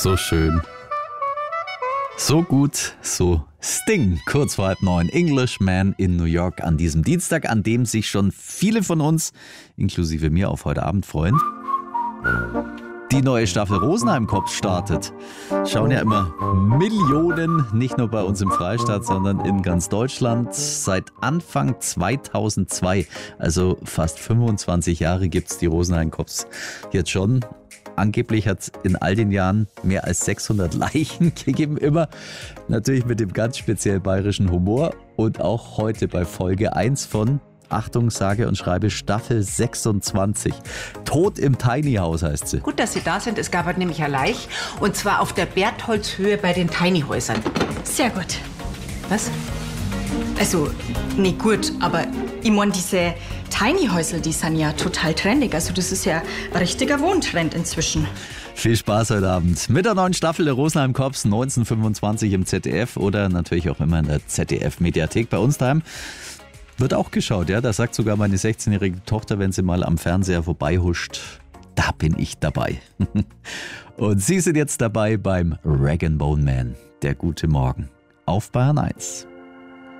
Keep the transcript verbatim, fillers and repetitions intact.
So schön. So gut, so Sting. Kurz vor halb neun. Englishman in New York an diesem Dienstag, an dem sich schon viele von uns, inklusive mir, auf heute Abend freuen. Die neue Staffel Rosenheim Cops startet. Schauen ja immer Millionen, nicht nur bei uns im Freistaat, sondern in ganz Deutschland. Seit Anfang zweitausendzwei, also fast fünfundzwanzig Jahre, gibt es die Rosenheim Cops jetzt schon. Angeblich hat es in all den Jahren mehr als sechshundert Leichen gegeben, immer natürlich mit dem ganz speziell bayerischen Humor. Und auch heute bei Folge eins von, Achtung, sage und schreibe, Staffel sechsundzwanzig. Tod im Tiny House heißt sie. Gut, dass Sie da sind. Es gab halt nämlich eine Leiche. Und zwar auf der Bertholdshöhe bei den Tiny Häusern. Sehr gut. Was? Also, nicht gut, aber ich mein, diese Tiny Häusel, die sind ja total trendig. Also das ist ja ein richtiger Wohntrend inzwischen. Viel Spaß heute Abend mit der neuen Staffel der Rosenheim Cops, neunzehnhundertfünfundzwanzig im Z D F oder natürlich auch immer in der Z D F-Mediathek. Bei uns daheim wird auch geschaut, ja. Da sagt sogar meine sechzehnjährige Tochter, wenn sie mal am Fernseher vorbeihuscht, da bin ich dabei. Und Sie sind jetzt dabei beim Rag and Bone Man. Der gute Morgen auf Bayern eins.